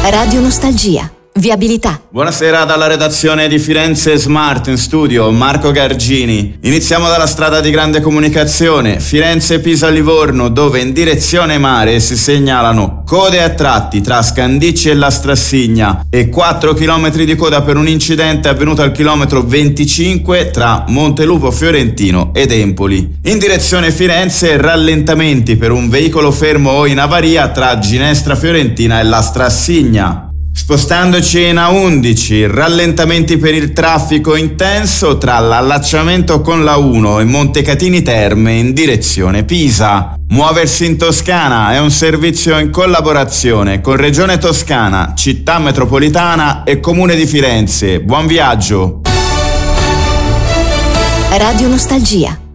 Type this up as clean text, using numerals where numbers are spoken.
Radio Nostalgia. Viabilità. Buonasera dalla redazione di Firenze Smart, in studio Marco Gargini. Iniziamo dalla strada di grande comunicazione Firenze-Pisa-Livorno, dove in direzione mare si segnalano code a tratti tra Scandicci e la Strassigna e 4 km di coda per un incidente avvenuto al chilometro 25 tra Montelupo Fiorentino ed Empoli. In direzione Firenze rallentamenti per un veicolo fermo o in avaria tra Ginestra Fiorentina e la Strassigna. Spostandoci in A11, rallentamenti per il traffico intenso tra l'allacciamento con la 1 e Montecatini Terme in direzione Pisa. Muoversi in Toscana è un servizio in collaborazione con Regione Toscana, Città Metropolitana e Comune di Firenze. Buon viaggio! Radio Nostalgia.